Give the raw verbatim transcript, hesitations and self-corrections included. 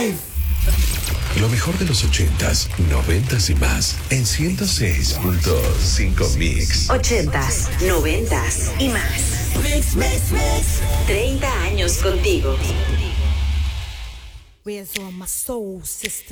Lo mejor de los ochentas, noventas y más en ciento seis punto cinco Mix. Ochentas, noventas y más. Mix, mix, mix. treinta años contigo. Where's all my soul sisters?